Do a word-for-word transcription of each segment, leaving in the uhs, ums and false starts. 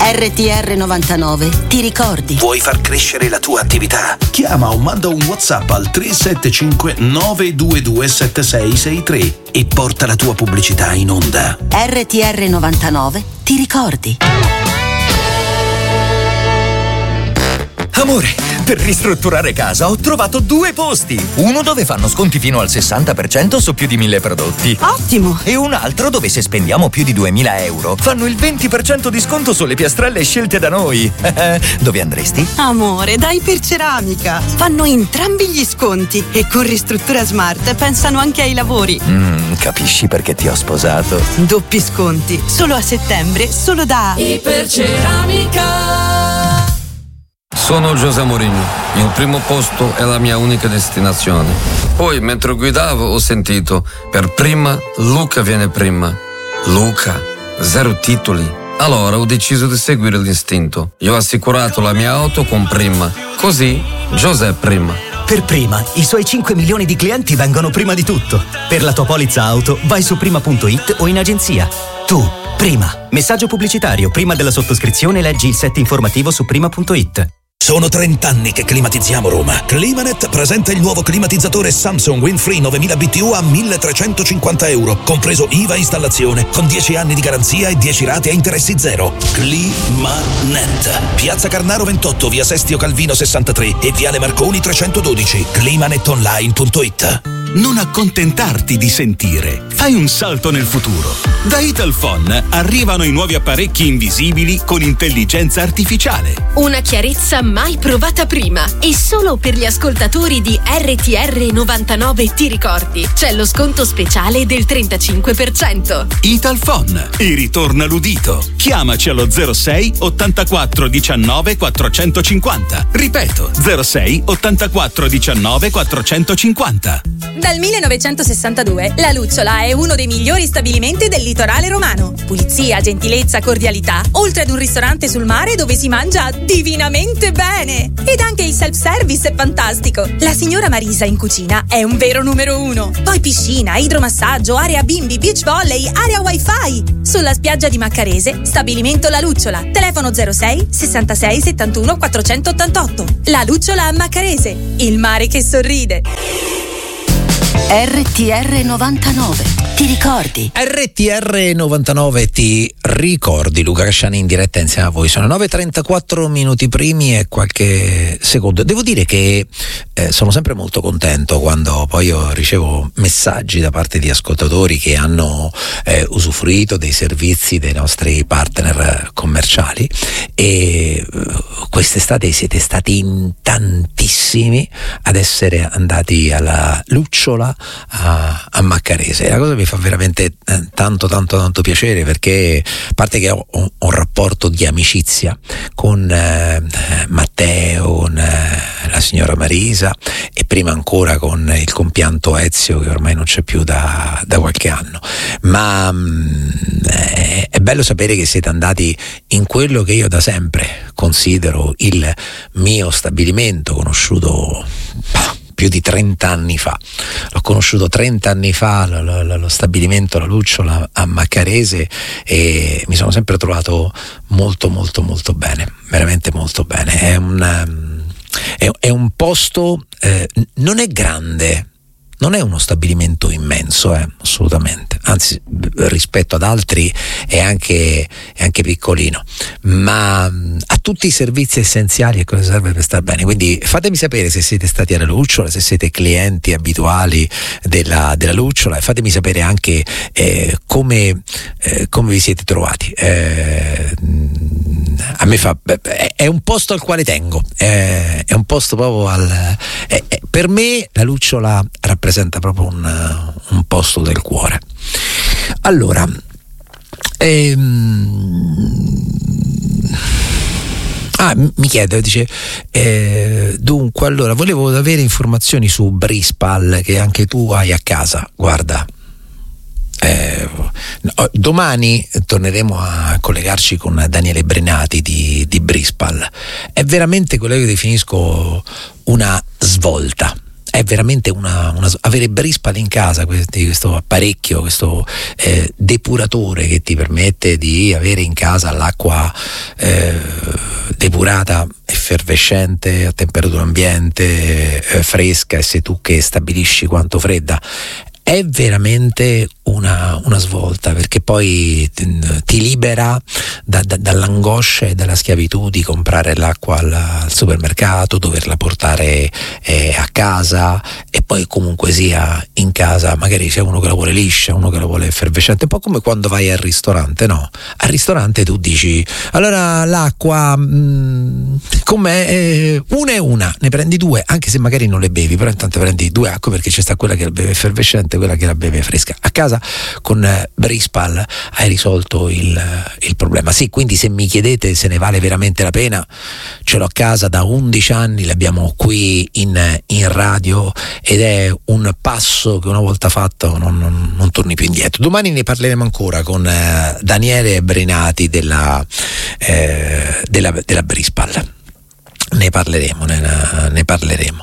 R T R novantanove, ti ricordi? Vuoi far crescere la tua attività? Chiama o manda un WhatsApp al tre sette cinque nove due due sette sei sei tre e porta la tua pubblicità in onda. R T R novantanove, ti ricordi? Amore, per ristrutturare casa ho trovato due posti. Uno dove fanno sconti fino al sessanta per cento su più di mille prodotti. Ottimo! E un altro dove se spendiamo più di duemila euro fanno il venti per cento di sconto sulle piastrelle scelte da noi. Dove andresti? Amore, dai per Ceramica. Fanno entrambi gli sconti e con Ristruttura Smart pensano anche ai lavori. Mm, capisci perché ti ho sposato? Doppi sconti, solo a settembre, solo da Iperceramica. Sono José Mourinho, il primo posto è la mia unica destinazione. Poi, mentre guidavo, ho sentito, per prima, Luca viene prima. Luca, zero titoli. Allora ho deciso di seguire l'istinto. Io ho assicurato la mia auto con Prima. Così, José prima. Per Prima, i suoi cinque milioni di clienti vengono prima di tutto. Per la tua polizza auto, vai su prima punto it o in agenzia. Tu, Prima. Messaggio pubblicitario. Prima della sottoscrizione leggi il set informativo su prima punto it. Sono trent'anni che climatizziamo Roma. Climanet presenta il nuovo climatizzatore Samsung Windfree novemila B T U a milletrecentocinquanta euro, compreso I V A installazione, con dieci anni di garanzia e dieci rate a interessi zero. Climanet. Piazza Carnaro ventotto, via Sestio Calvino sessantatré e viale Marconi trecentododici. climanetonline punto it. Non accontentarti di sentire. Fai un salto nel futuro. Da Italphone arrivano i nuovi apparecchi invisibili con intelligenza artificiale. Una chiarezza mai provata prima. E solo per gli ascoltatori di R T R novantanove ti ricordi. C'è lo sconto speciale del trentacinque per cento. Italphone. E ritorna l'udito. Chiamaci allo zero sei ottantaquattro diciannove quattrocentocinquanta. Ripeto, zero sei ottantaquattro diciannove quattrocentocinquanta. Dal millenovecentosessantadue la Lucciola è uno dei migliori stabilimenti del litorale romano. Pulizia, gentilezza, cordialità, oltre ad un ristorante sul mare dove si mangia divinamente bene. Ed anche il self-service è fantastico. La signora Marisa in cucina è un vero numero uno. Poi piscina, idromassaggio, area bimbi, beach volley, area wifi. Sulla spiaggia di Maccarese, stabilimento La Lucciola. Telefono zero sei sessantasei settantuno quattrocentottantotto. La Lucciola a Maccarese, il mare che sorride. R T R novantanove, ti ricordi? R T R novantanove, ti ricordi? Luca Casciani in diretta insieme a voi. Sono nove e trentaquattro minuti primi e qualche secondo. Devo dire che eh, sono sempre molto contento quando poi io ricevo messaggi da parte di ascoltatori che hanno eh, usufruito dei servizi dei nostri partner commerciali e uh, quest'estate siete stati in tantissimi ad essere andati alla Lucciola a, a Maccarese. La cosa mi fa veramente eh, tanto tanto tanto piacere, perché a parte che ho, ho, ho un rapporto di amicizia con eh, Matteo, con eh, la signora Marisa e prima ancora con il compianto Ezio, che ormai non c'è più da, da qualche anno, ma mh, è, è bello sapere che siete andati in quello che io da sempre considero il mio stabilimento, conosciuto bah, più di trenta anni fa. L'ho conosciuto trenta anni fa, lo, lo, lo stabilimento La Lucciola a Maccarese, e mi sono sempre trovato molto molto molto bene, veramente molto bene. È un, è, è un posto, eh, non è grande, non è uno stabilimento immenso, eh, assolutamente, anzi rispetto ad altri è anche, è anche piccolino, ma ha tutti i servizi essenziali e cosa serve per star bene. Quindi fatemi sapere se siete stati alla Lucciola, se siete clienti abituali della, della Lucciola, e fatemi sapere anche eh, come, eh, come vi siete trovati. Eh, a me fa, è un posto al quale tengo, è, è un posto proprio al, è, è, per me la Lucciola rappresenta proprio un, un posto del cuore. Allora, ehm, ah, mi chiede, dice, eh, dunque, allora, volevo avere informazioni su Brispal, che anche tu hai a casa. Guarda, Eh, no, domani torneremo a collegarci con Daniele Brenati di, di Brispal. È veramente quello che definisco una svolta. è veramente una, una avere Brispal in casa, questi, questo apparecchio, questo eh, depuratore che ti permette di avere in casa l'acqua eh, depurata, effervescente, a temperatura ambiente, eh, fresca, e sei tu che stabilisci quanto fredda. È veramente una, una svolta, perché poi ti libera da, da, dall'angoscia e dalla schiavitù di comprare l'acqua al, al supermercato, doverla portare eh, a casa, e poi comunque sia in casa magari c'è uno che la vuole liscia, uno che la vuole effervescente, un po' come quando vai al ristorante, no? Al ristorante tu dici allora l'acqua mh, com'è? Eh, una e una, ne prendi due, anche se magari non le bevi, però intanto prendi due acque, perché c'è sta quella che la beve effervescente, quella che la beve fresca. A casa con eh, Brispal hai risolto il, il problema. Sì, quindi se mi chiedete se ne vale veramente la pena, ce l'ho a casa da undici anni, l'abbiamo qui in, in radio, ed è un passo che una volta fatto non, non, non torni più indietro. Domani ne parleremo ancora con eh, Daniele Brinati della, eh, della, della Brispal. Ne parleremo, ne, ne parleremo.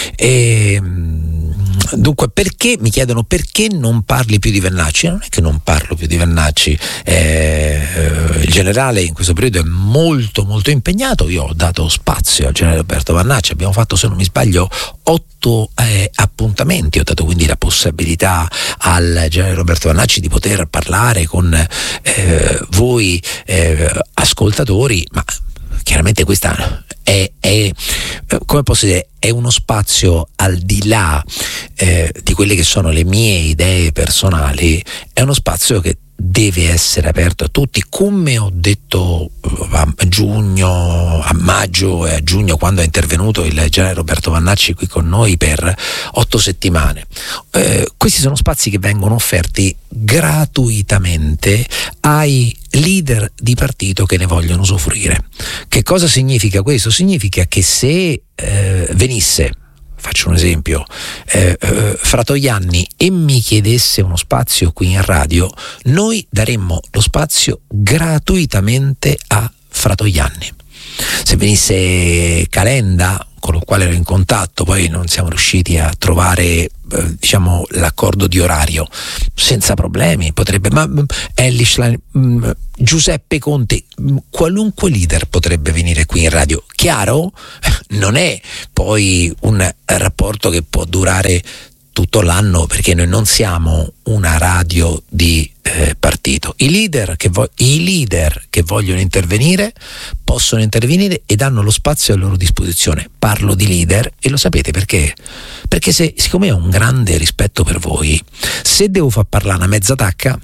E, dunque, perché mi chiedono perché non parli più di Vannacci? Non è che non parlo più di Vannacci, eh, il generale in questo periodo è molto molto impegnato. Io ho dato spazio al generale Roberto Vannacci, abbiamo fatto, se non mi sbaglio, otto eh, appuntamenti, ho dato quindi la possibilità al generale Roberto Vannacci di poter parlare con eh, voi eh, ascoltatori, ma chiaramente questa è, è come posso dire, è uno spazio al di là eh, di quelle che sono le mie idee personali, è uno spazio che deve essere aperto a tutti, come ho detto a giugno, a maggio e a giugno, quando è intervenuto il generale Roberto Vannacci qui con noi per otto settimane. Eh, questi sono spazi che vengono offerti gratuitamente ai leader di partito che ne vogliono usufruire. Che cosa significa questo? Significa che se eh, venisse, faccio un esempio, eh, eh, Fratoianni e mi chiedesse uno spazio qui in radio, noi daremmo lo spazio gratuitamente a Fratoianni. Se venisse Calenda, con il quale ero in contatto, poi non siamo riusciti a trovare eh, diciamo l'accordo di orario, senza problemi potrebbe, ma Ellis, mh, Giuseppe Conte, mh, qualunque leader potrebbe venire qui in radio. Chiaro? Non è poi un rapporto che può durare tutto l'anno, perché noi non siamo una radio di eh, partito. I leader, che vo- i leader che vogliono intervenire possono intervenire ed hanno lo spazio a loro disposizione. Parlo di leader e lo sapete perché? Perché se, siccome ho un grande rispetto per voi, se devo far parlare una mezza tacca,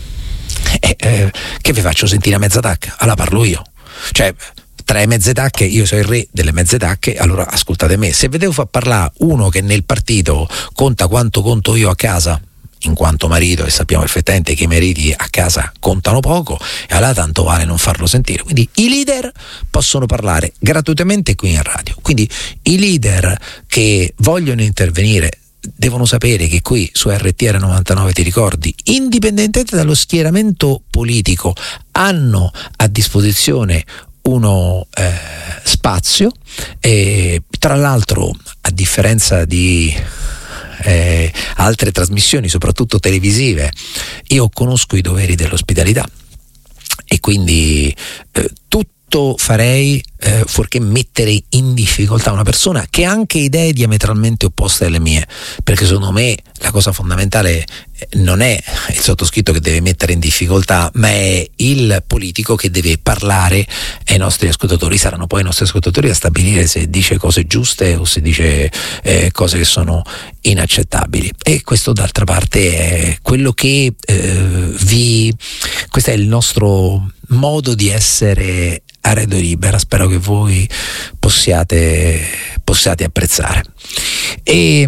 eh, eh, che vi faccio sentire a mezza tacca? Allora parlo io. Cioè, tra le mezze tacche, io sono il re delle mezze tacche, allora ascoltate me. Se vedevo far parlare uno che nel partito conta quanto conto io a casa, in quanto marito, e sappiamo perfettamente che i mariti a casa contano poco, e allora tanto vale non farlo sentire. Quindi i leader possono parlare gratuitamente qui in radio. Quindi i leader che vogliono intervenire devono sapere che qui su R T R novantanove, ti ricordi, indipendentemente dallo schieramento politico, hanno a disposizione uno eh, spazio, e tra l'altro, a differenza di eh, altre trasmissioni, soprattutto televisive, io conosco i doveri dell'ospitalità, e quindi eh, tutto farei eh, fuorché mettere in difficoltà una persona che ha anche idee diametralmente opposte alle mie, perché secondo me la cosa fondamentale non è il sottoscritto che deve mettere in difficoltà, ma è il politico che deve parlare ai nostri ascoltatori. Saranno poi i nostri ascoltatori a stabilire se dice cose giuste o se dice eh, cose che sono inaccettabili, e questo d'altra parte è quello che eh, vi questo è il nostro modo di essere a Radio Libera. Spero che voi possiate possiate apprezzare. E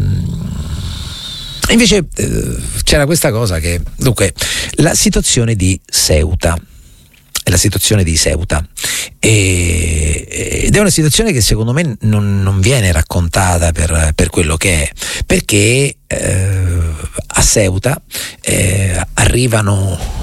invece eh, c'era questa cosa che, dunque, la situazione di Ceuta la situazione di Ceuta e, ed è una situazione che secondo me non, non viene raccontata per, per quello che è, perché eh, a Ceuta eh, arrivano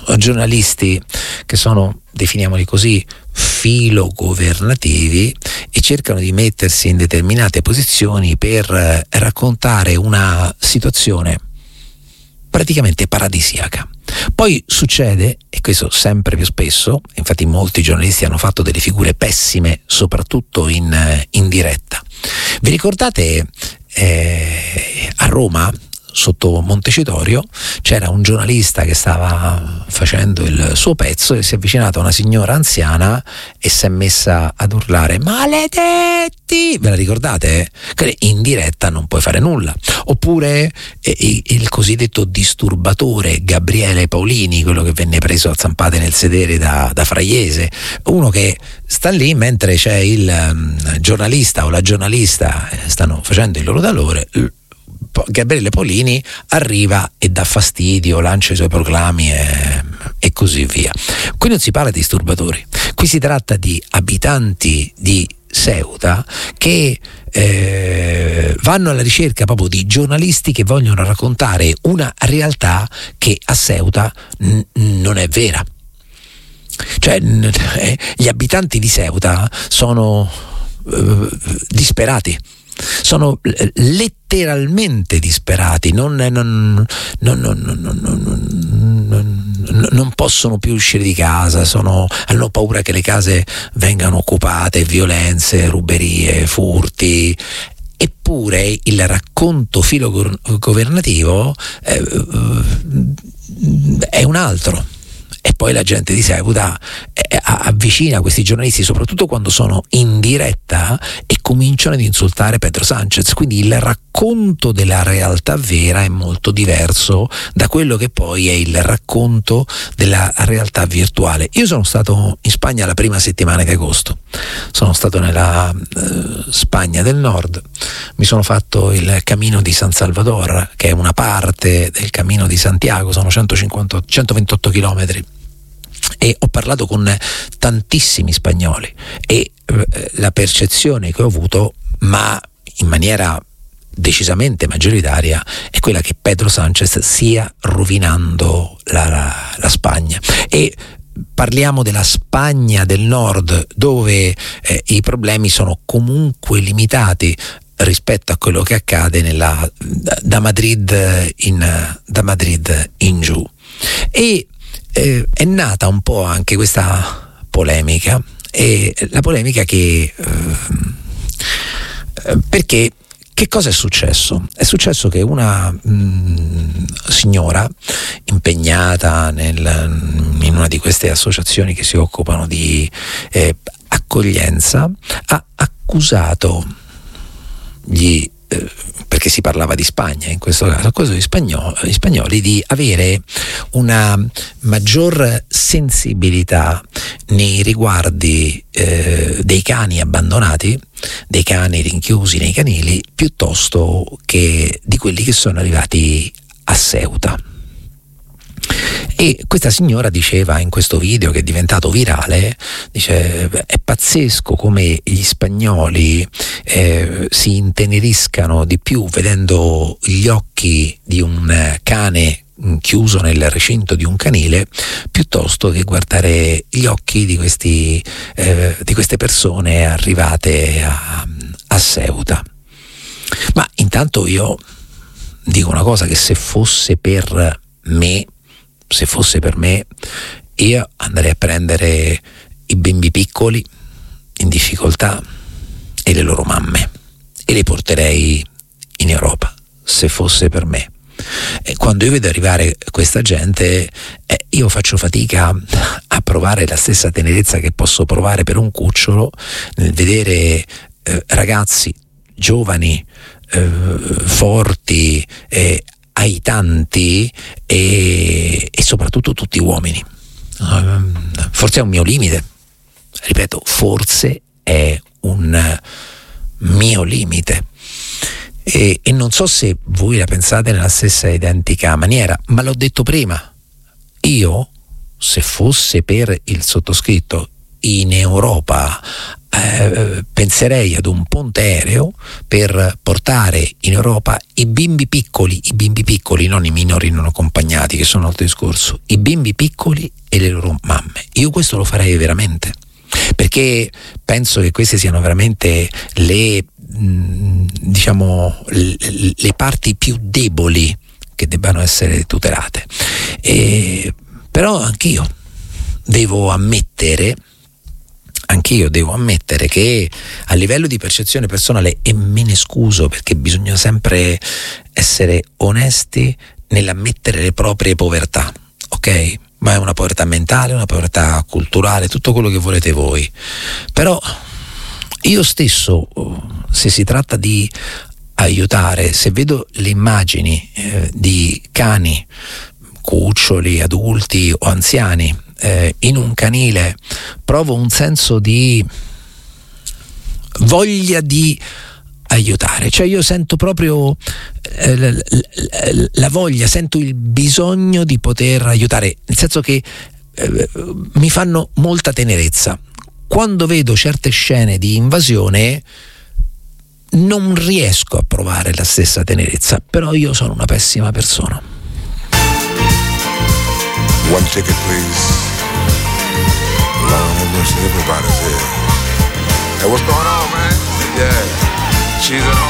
giornalisti che sono, definiamoli così, filogovernativi, e cercano di mettersi in determinate posizioni per eh, raccontare una situazione praticamente paradisiaca. Poi succede, e questo sempre più spesso, infatti molti giornalisti hanno fatto delle figure pessime, soprattutto in, in diretta. Vi ricordate eh, a Roma, sotto Montecitorio, c'era un giornalista che stava facendo il suo pezzo e si è avvicinato a una signora anziana e si è messa ad urlare "maledetti", ve la ricordate? In diretta non puoi fare nulla. Oppure eh, il cosiddetto disturbatore Gabriele Paolini, quello che venne preso a zampate nel sedere da, da Fraiese, uno che sta lì mentre c'è il um, giornalista o la giornalista eh, stanno facendo il loro valore. Gabriele Paolini arriva e dà fastidio, lancia i suoi proclami e, e così via. Qui non si parla di disturbatori, qui si tratta di abitanti di Ceuta che eh, vanno alla ricerca proprio di giornalisti che vogliono raccontare una realtà che a Ceuta n- non è vera. Cioè n- eh, gli abitanti di Ceuta sono eh, disperati. Sono letteralmente disperati, non, non, non, non, non possono più uscire di casa, sono, hanno paura che le case vengano occupate, violenze, ruberie, furti. Eppure il racconto filogovernativo eh, è un altro. E poi la gente di Ceuta eh, avvicina questi giornalisti, soprattutto quando sono in diretta, e cominciano ad insultare Pedro Sanchez. Quindi il racconto della realtà vera è molto diverso da quello che poi è il racconto della realtà virtuale. Io sono stato in Spagna la prima settimana di agosto, sono stato nella eh, Spagna del Nord, mi sono fatto il Camino di San Salvador, che è una parte del Camino di Santiago, sono centocinquanta, centoventotto chilometri. E ho parlato con tantissimi spagnoli e eh, la percezione che ho avuto, ma in maniera decisamente maggioritaria, è quella che Pedro Sanchez stia rovinando la, la, la Spagna. E parliamo della Spagna del Nord, dove eh, i problemi sono comunque limitati rispetto a quello che accade nella, da, da Madrid in, da Madrid in giù. E Eh, è nata un po' anche questa polemica, e la polemica che eh, perché che cosa è successo? È successo che una mh, signora impegnata nel, in una di queste associazioni che si occupano di eh, accoglienza ha accusato gli Eh, perché si parlava di Spagna in questo caso, cosa gli spagnoli, gli spagnoli di avere una maggior sensibilità nei riguardi eh, dei cani abbandonati, dei cani rinchiusi nei canili, piuttosto che di quelli che sono arrivati a Ceuta. E questa signora diceva in questo video, che è diventato virale, dice: è pazzesco come gli spagnoli eh, si inteneriscano di più vedendo gli occhi di un cane chiuso nel recinto di un canile, piuttosto che guardare gli occhi di questi eh, di queste persone arrivate a, a Ceuta. Ma intanto io dico una cosa, che se fosse per me se fosse per me, io andrei a prendere i bimbi piccoli in difficoltà e le loro mamme e li porterei in Europa, se fosse per me. E quando io vedo arrivare questa gente, eh, io faccio fatica a provare la stessa tenerezza che posso provare per un cucciolo nel vedere eh, ragazzi giovani, eh, forti, eh, aitanti e, e soprattutto tutti uomini. Forse è un mio limite, ripeto, forse è un mio limite, e, e non so se voi la pensate nella stessa identica maniera, ma l'ho detto prima, io, se fosse per il sottoscritto in Europa, Eh, penserei ad un ponte aereo per portare in Europa i bimbi piccoli, i bimbi piccoli, non i minori non accompagnati, che sono altro discorso, i bimbi piccoli e le loro mamme. Io questo lo farei veramente, perché penso che queste siano veramente le mh, diciamo le, le parti più deboli che debbano essere tutelate. E, però anch'io devo ammettere Anch'io devo ammettere che a livello di percezione personale, e me ne scuso perché bisogna sempre essere onesti nell'ammettere le proprie povertà, ok? Ma è una povertà mentale, una povertà culturale, tutto quello che volete voi. Però io stesso, se si tratta di aiutare, se vedo le immagini eh, di cani, cuccioli, adulti o anziani eh, in un canile, provo un senso di voglia di aiutare, cioè io sento proprio eh, la, la, la voglia, sento il bisogno di poter aiutare, nel senso che eh, mi fanno molta tenerezza. Quando vedo certe scene di invasione non riesco a provare la stessa tenerezza, però io sono una pessima persona. One ticket, please. Lord have mercy, everybody's here. Hey, what's going on, man? Yeah, she's at home.